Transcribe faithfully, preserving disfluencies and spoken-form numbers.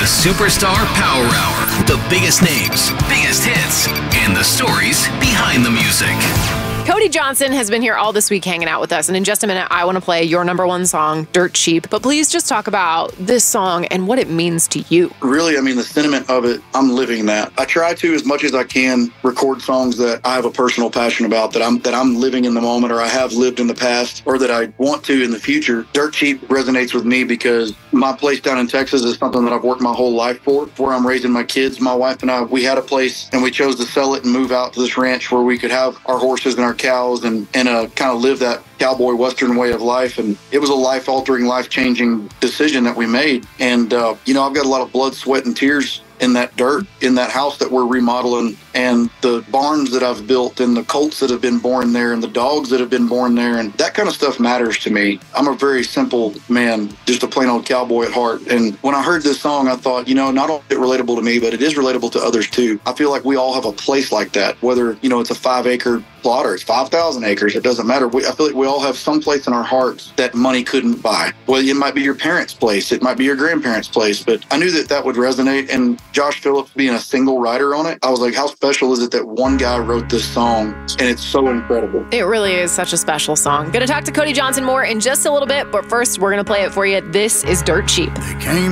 The Superstar Power Hour. The biggest names, biggest hits, and the stories behind the music. Cody Johnson has been here all this week hanging out with us, and in just a minute, I want to play your number one song, Dirt Cheap. But please just talk about this song and what it means to you. Really, I mean, the sentiment of it, I'm living that. I try to, as much as I can, record songs that I have a personal passion about, that I'm that I'm living in the moment, or I have lived in the past, or that I want to in the future. Dirt Cheap resonates with me because my place down in Texas is something that I've worked my whole life for. Where I'm raising my kids, my wife and I, we had a place, and we chose to sell it and move out to this ranch where we could have our horses and our cows and, and uh, kind of live that cowboy Western way of life. And it was a life-altering, life-changing decision that we made. And, uh, you know, I've got a lot of blood, sweat, and tears in that dirt, in that house that we're remodeling, and the barns that I've built, and the colts that have been born there, and the dogs that have been born there, and that kind of stuff matters to me. I'm a very simple man, just a plain old cowboy at heart. And when I heard this song, I thought, you know, not only is it relatable to me, but it is relatable to others too. I feel like we all have a place like that, whether, you know, it's a five acre plot or it's five thousand acres, it doesn't matter. We, I feel like we all have some place in our hearts that money couldn't buy. Well, it might be your parents' place, it might be your grandparents' place, but I knew that that would resonate. And Josh Phillips being a single writer on it, I was like, how special is it that one guy wrote this song? And it's so incredible. It really is such a special song. Gonna talk to Cody Johnson more in just a little bit, but first we're gonna play it for you. This is Dirt Cheap. They came